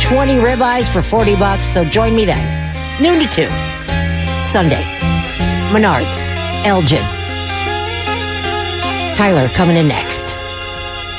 20 ribeyes for $40, so join me then. Noon to 2. Sunday. Menards. Elgin. Tyler coming in next.